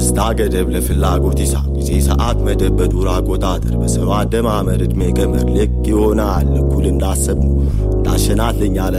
የደስታ ገደብ ለፍላጎት ይሳብ ጊዜ ሰዓት መደብ በዱር አቆጣጠር በሰው አደማመር እድሜ ገመር ልክ ይሆናል እኩል እንዳሰብነው እንዳሸናትልኝ ያለ